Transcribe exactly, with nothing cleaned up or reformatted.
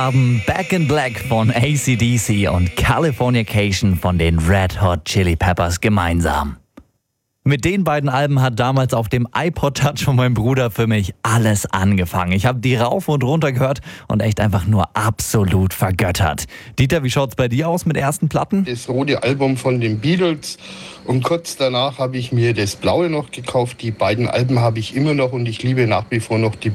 Haben Back in Black von A C D C und Californication von den Red Hot Chili Peppers gemeinsam. Mit den beiden Alben hat damals auf dem iPod Touch von meinem Bruder für mich alles angefangen. Ich habe die rauf und runter gehört und echt einfach nur absolut vergöttert. Dieter, wie schaut's bei dir aus mit ersten Platten? Das rote Album von den Beatles und kurz danach habe ich mir das blaue noch gekauft. Die beiden Alben habe ich immer noch und ich liebe nach wie vor noch die